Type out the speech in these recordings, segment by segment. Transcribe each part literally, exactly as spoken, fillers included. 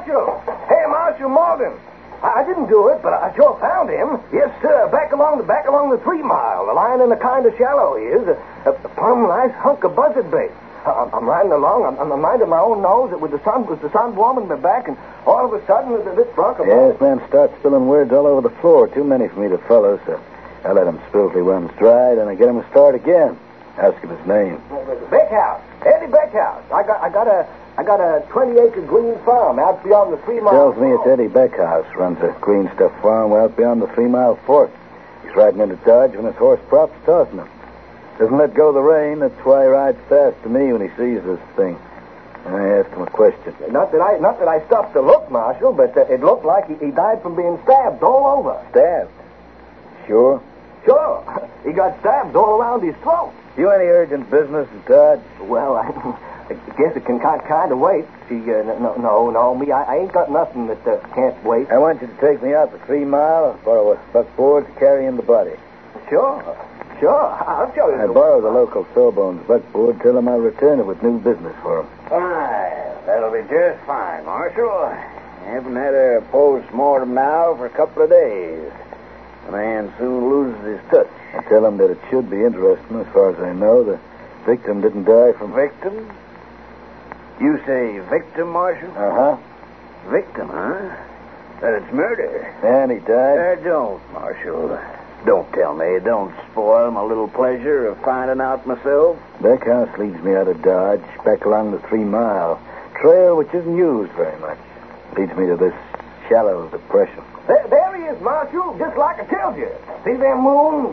Marshal! Hey, Marshal Morgan! I, I didn't do it, but I sure found him. Yes, sir. Back along the back along the three mile. Lying in a kind of shallow he is. A, a, a plumb nice hunk of buzzard bait. I, I'm riding along. I'm, I'm minding my own nose. With the sun, with the sun warming my back, and all of a sudden, there's a bit drunk about Yes, man, start spilling words all over the floor. Too many for me to follow, so I let him spill till he runs dry, then I get him to start again. Ask him his name. Beckhouse. Eddie Beckhouse. I got, I got a, I got a twenty-acre green farm out beyond the three mile. Tells me it's Eddie Beckhouse runs a green stuff farm out beyond the three mile fork. He's riding into Dodge when his horse props tossing him. Doesn't let go of the rein. That's why he rides fast to me when he sees this thing. I asked him a question. Not that I, not that I stopped to look, Marshal, but uh, it looked like he, he died from being stabbed all over. Stabbed? Sure? Sure. He got stabbed all around his throat. You any urgent business in Dodge? Well, I, I guess it can kind, kind of wait. See, uh, no, no, no, me, I, I ain't got nothing that uh, can't wait. I want you to take me out for three mile, borrow a buckboard to carry in the body. Sure, sure. I'll show you. I borrow the local sawbones buckboard, tell him I'll return it with new business for him. Fine. That'll be just fine, Marshal. Haven't had a post-mortem now for a couple of days. The man soon loses his touch. I tell him that it should be interesting. As far as I know, the victim didn't die from... Victim? You say victim, Marshal? Uh-huh. Victim, huh? That it's murder. And he died? Uh, don't, Marshal. Don't tell me. Don't spoil my little pleasure of finding out myself. Beckhouse leads me out of Dodge, back along the three-mile trail, which isn't used very much. Leads me to this shallow depression. There, there he is, Marshal, just like I told you. See them moons?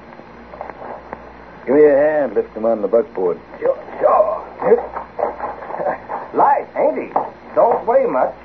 Give me a hand. Lift him on the buckboard. Sure, sure. Light, ain't he? Don't weigh much.